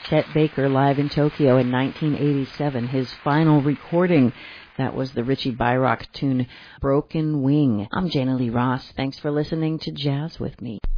Chet Baker live in Tokyo in 1987, his final recording. That was the Richie Byrock tune, Broken Wing. I'm Jana Lee Ross. Thanks for listening to Jazz with Me.